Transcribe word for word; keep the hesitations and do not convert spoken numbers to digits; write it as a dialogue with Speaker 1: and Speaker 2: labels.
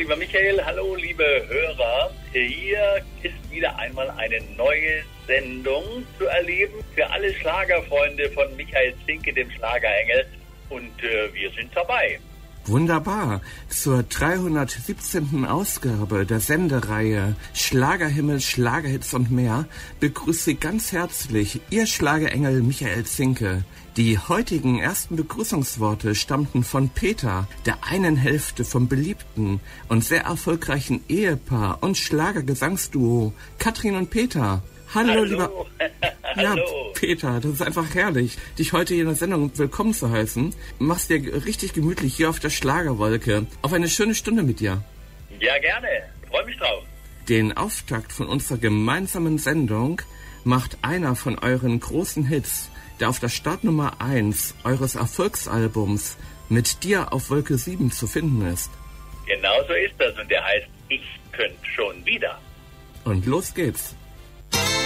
Speaker 1: lieber Michael, hallo, liebe Hörer. Hier ist wieder einmal eine neue Sendung zu erleben für alle Schlagerfreunde von Michael Zinke, dem Schlagerengel. Und äh, wir sind dabei.
Speaker 2: Wunderbar. Zur dreihundertsiebzehnten Ausgabe der Sendereihe Schlagerhimmel, Schlagerhits und mehr begrüßt Sie ganz herzlich Ihr Schlagerengel Michael Zinke. Die heutigen ersten Begrüßungsworte stammten von Peter, der einen Hälfte vom beliebten und sehr erfolgreichen Ehepaar und Schlagergesangsduo Katrin und Peter. Hallo,
Speaker 1: Hallo.
Speaker 2: lieber... Ja,
Speaker 1: Hallo.
Speaker 2: Peter, das ist einfach herrlich, dich heute hier in der Sendung willkommen zu heißen. Machst dir richtig gemütlich hier auf der Schlagerwolke. Auf eine schöne Stunde mit dir.
Speaker 1: Ja, gerne. Freue mich drauf.
Speaker 2: Den Auftakt von unserer gemeinsamen Sendung macht einer von euren großen Hits, der auf der Startnummer eins eures Erfolgsalbums Mit dir auf Wolke sieben zu finden ist.
Speaker 1: Genau so ist das und der heißt Ich könnt schon wieder.
Speaker 2: Und los geht's.